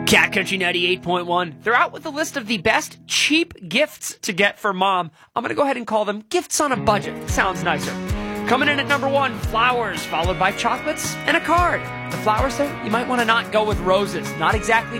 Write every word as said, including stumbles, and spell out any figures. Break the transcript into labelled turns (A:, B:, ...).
A: Cat Country ninety-eight point one. They're out with a list of the best cheap gifts to get for mom. I'm going to go ahead and call them gifts on a budget. Sounds nicer. Coming in at number one, flowers, followed by chocolates and a card. The flowers, though, you might want to not go with roses. Not exactly